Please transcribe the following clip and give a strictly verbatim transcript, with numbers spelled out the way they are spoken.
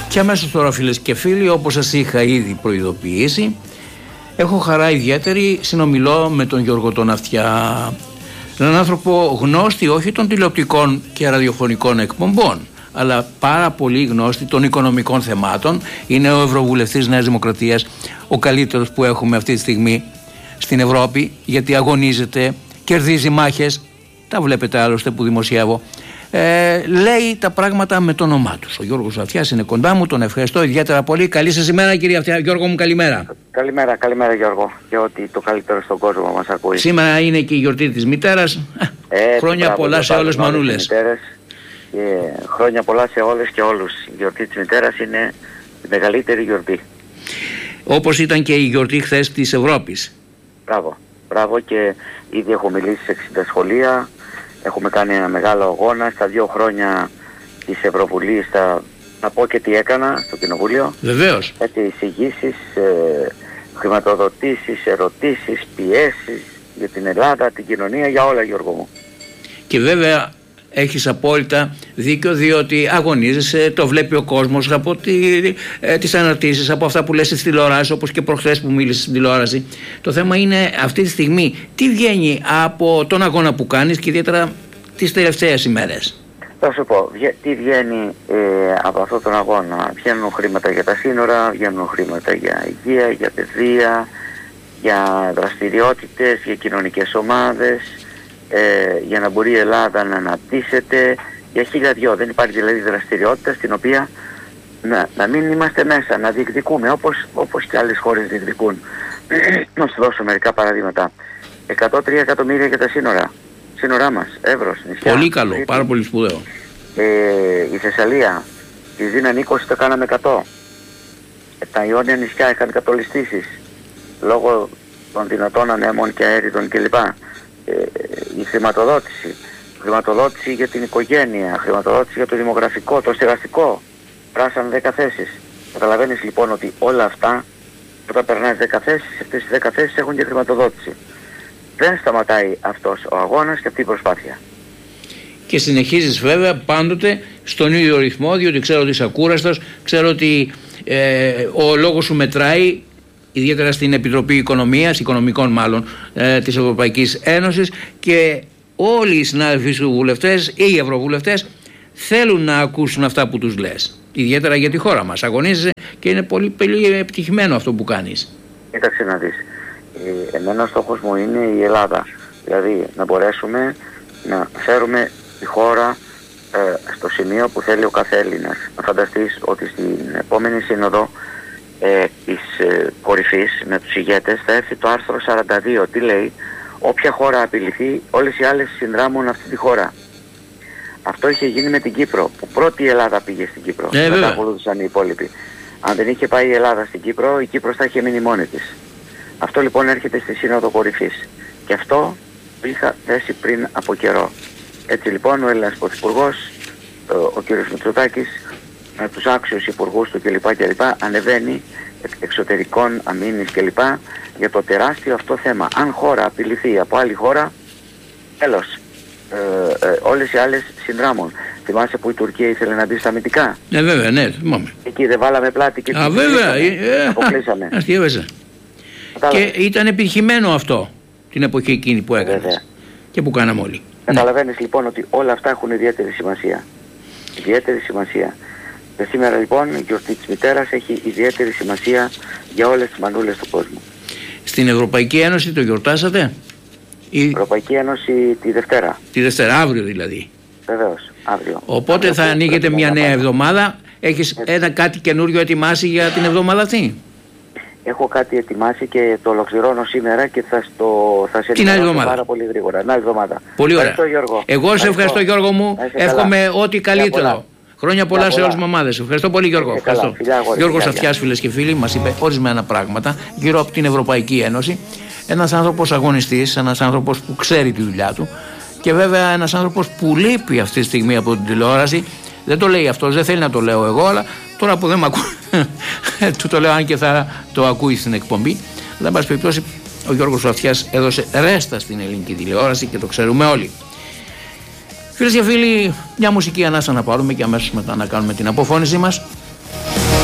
Και αμέσως τώρα, φίλες και φίλοι, όπως σας είχα ήδη προειδοποιήσει, έχω χαρά ιδιαίτερη, συνομιλώ με τον Γιώργο τον Αυτιά, έναν άνθρωπο γνώστη όχι των τηλεοπτικών και ραδιοφωνικών εκπομπών, αλλά πάρα πολύ γνώστη των οικονομικών θεμάτων. Είναι ο Ευρωβουλευτής Νέας Δημοκρατίας, ο καλύτερος που έχουμε αυτή τη στιγμή στην Ευρώπη, γιατί αγωνίζεται, κερδίζει μάχες, τα βλέπετε άλλωστε που δημοσιεύω. Ε, λέει τα πράγματα με το όνομά τους. Ο Γιώργος Αυτιάς είναι κοντά μου, τον ευχαριστώ ιδιαίτερα πολύ. Καλή σας ημέρα, κύριε Αυτιά. Γιώργο μου, καλημέρα. Καλημέρα, καλημέρα Γιώργο. Και ότι το καλύτερο στον κόσμο μας ακούει. Σήμερα είναι και η γιορτή της μητέρας. Ε, χρόνια μπράβο, πολλά σε όλες μανούλες. Και χρόνια πολλά σε όλες και όλους. Η γιορτή της μητέρας είναι η μεγαλύτερη γιορτή. Όπως ήταν και η γιορτή χθες της Ευρώπης. Μπράβο, μπράβο, και ήδη έχω μιλήσει σε εξήντα σχολεία. Έχουμε κάνει ένα μεγάλο αγώνα στα δύο χρόνια της Ευρωβουλής. Θα... Να πω και τι έκανα στο Κοινοβούλιο. Βεβαίως. Έτσι, εισηγήσεις, ε, χρηματοδοτήσεις, ερωτήσεις, πιέσεις για την Ελλάδα, την κοινωνία, για όλα, Γιώργο μου. Και βέβαια έχεις απόλυτα δίκιο, διότι αγωνίζεσαι, το βλέπει ο κόσμος από τη, ε, τις αναρτήσεις, από αυτά που λες στις τηλεοράσεις, όπως και προχθές που μίλησες στην τηλεόραση. Το θέμα είναι αυτή τη στιγμή τι βγαίνει από τον αγώνα που κάνεις και ιδιαίτερα τις τελευταίες ημέρες. Θα σου πω, τι βγαίνει ε, από αυτόν τον αγώνα. Βγαίνουν χρήματα για τα σύνορα, βγαίνουν χρήματα για υγεία, για παιδεία, για δραστηριότητες, για κοινωνικές ομάδες, ε, για να μπορεί η Ελλάδα να αναπτύσσεται, για χίλια δυο. Δεν υπάρχει δηλαδή δραστηριότητα στην οποία να, να μην είμαστε μέσα, να διεκδικούμε όπως, όπως και άλλες χώρες διεκδικούν. Να σου δώσω μερικά παραδείγματα. εκατόν τρία εκατομμύρια για τα σύνορα. Σύνορά μας, Εύρος, νησιά. Πολύ καλό, Ρήτη. Πάρα πολύ σπουδαίο. Ε, η Θεσσαλία, τη δίναν είκοσι, το κάναμε εκατό. Ε, τα Ιόνια νησιά είχαν κατολιστήσεις λόγω των δυνατών ανέμων και αέριδων κλπ. Ε, η χρηματοδότηση, χρηματοδότηση για την οικογένεια, χρηματοδότηση για το δημογραφικό, το στεγαστικό. Πράσαν δέκα θέσεις. Καταλαβαίνεις λοιπόν ότι όλα αυτά, όταν περνάς δέκα θέσεις, αυτές οι δέκα θέσεις έχουν και χρηματοδότηση. Δεν σταματάει αυτός ο αγώνας και αυτή η προσπάθεια. Και συνεχίζεις βέβαια πάντοτε στον ίδιο ρυθμό, διότι ξέρω ότι είσαι ακούραστος, ξέρω ότι ε, ο λόγος σου μετράει, ιδιαίτερα στην Επιτροπή Οικονομίας, Οικονομικών μάλλον, ε, της Ευρωπαϊκής Ένωσης, και όλοι οι συνάδελφοι σου βουλευτές ή οι ευρωβουλευτές θέλουν να ακούσουν αυτά που τους λες. Ιδιαίτερα για τη χώρα μας. Αγωνίζεσαι και είναι πολύ, πολύ επιτυχημένο αυτό που κάνεις. Κοίταξε να δεις. Ε, εμένα ο στόχος μου είναι η Ελλάδα. Δηλαδή να μπορέσουμε να φέρουμε τη χώρα ε, στο σημείο που θέλει ο κάθε Έλληνας. Να φανταστείς ότι στην επόμενη σύνοδο ε, της ε, κορυφής με τους ηγέτες θα έρθει το άρθρο σαράντα δύο. Τι λέει? Όποια χώρα απειληθεί, όλες οι άλλες συνδράμουν αυτή τη χώρα. Αυτό είχε γίνει με την Κύπρο, που πρώτη η Ελλάδα πήγε στην Κύπρο. Ε, μετά ακολούθησαν οι υπόλοιποι. Αν δεν είχε πάει η Ελλάδα στην Κύπρο, η Κύπρος θα είχε μείνει μόνη της. Αυτό λοιπόν έρχεται στη Σύνοδο Κορυφής. Και αυτό το είχα θέσει πριν από καιρό. Έτσι λοιπόν ο Έλληνας Πρωθυπουργός, ο, ο κ. Μητσοτάκης, με τους άξιους υπουργούς του κλπ. κλπ. Ανεβαίνει εξωτερικών, αμήνης κλπ. Για το τεράστιο αυτό θέμα. Αν χώρα απειληθεί από άλλη χώρα, τέλος. Ε, ε, όλες οι άλλες συνδράμουν. Θυμάσαι που η Τουρκία ήθελε να μπει στα αμυντικά? Ναι, βέβαια, ναι, θυμάμαι. Εκεί δεν βάλαμε πλάτη και Α, βέβαια, ε, ε, αποκλείσαμε. Αστείευεσαι. Και ήταν επιτυχημένο αυτό την εποχή εκείνη που έκανες. Βέβαια. Και που κάναμε όλοι. Καταλαβαίνεις ναι. λοιπόν ότι όλα αυτά έχουν ιδιαίτερη σημασία. Ιδιαίτερη σημασία. Και σήμερα λοιπόν η γιορτή της μητέρας έχει ιδιαίτερη σημασία για όλες τις μανούλες του κόσμου. Στην Ευρωπαϊκή Ένωση το γιορτάσατε? Η Ευρωπαϊκή Ένωση τη Δευτέρα. Τη Δευτέρα, αύριο δηλαδή. Βεβαίως, αύριο. Οπότε αύριο θα ανοίγετε μια νέα εβδομάδα. Έχεις Έτσι. ένα κάτι καινούριο ετοιμάσει για την εβδομάδα αυτή? Έχω κάτι ετοιμάσει και το ολοκληρώνω σήμερα και θα, στο, θα σε ενημερώσω πάρα πολύ γρήγορα. Την άλλη εβδομάδα. Πολύ ωραία. Ευχαριστώ, Γιώργο. Εγώ σε ευχαριστώ, Γιώργο μου. Εύχομαι ό,τι καλύτερο. Χρόνια πολλά, πολλά σε όλες τις μαμάδες. Ευχαριστώ πολύ, Γιώργο. Ευχαριστώ. Γιώργος Αυτιάς, φίλες και φίλοι, μας είπε ορισμένα πράγματα γύρω από την Ευρωπαϊκή Ένωση. Ένας άνθρωπος αγωνιστής, ένας άνθρωπος που ξέρει τη δουλειά του και βέβαια ένας άνθρωπος που λείπει αυτή τη στιγμή από την τηλεόραση. Δεν το λέει αυτός, δεν θέλει να το λέω εγώ, αλλά τώρα που δεν με ακούει, του το λέω αν και θα το ακούει στην εκπομπή. Αλλά εν πάση περιπτώσει, ο Γιώργος Αυτιάς έδωσε ρέστα στην ελληνική τηλεόραση και το ξέρουμε όλοι. Φίλες και φίλοι, μια μουσική ανάσα να πάρουμε και αμέσως μετά να κάνουμε την αποφώνησή μας.